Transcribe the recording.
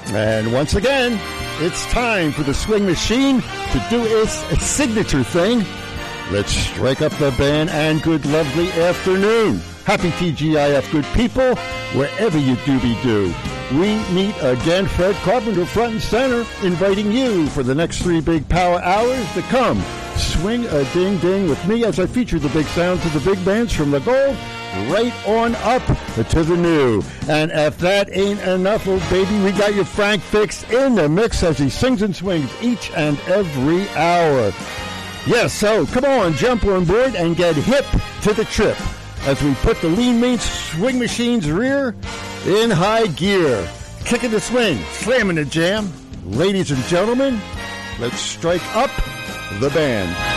And once again, it's time for the Swing Machine to do its signature thing. Let's strike up the band, and good lovely afternoon. Happy TGIF, good people, wherever you do. We meet again, Fred Carpenter front and center, inviting you for the next 3 big power hours to come. Swing a ding-ding with me as I feature the big sounds of the big bands from the gold right on up to the new. And if that ain't enough, oh baby, we got your Frank Fix in the mix as he sings and swings each and every hour. Yes, so come on, jump on board and get hip to the trip as we put the Lean Mean Swing Machine's rear in high gear. Kicking the swing, slamming the jam. Ladies and gentlemen, let's strike up the band.